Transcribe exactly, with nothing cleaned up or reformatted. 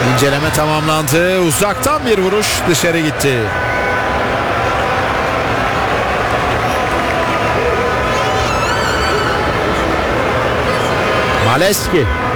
İnceleme tamamlandı. Uzaktan bir vuruş dışarı gitti. Maleski.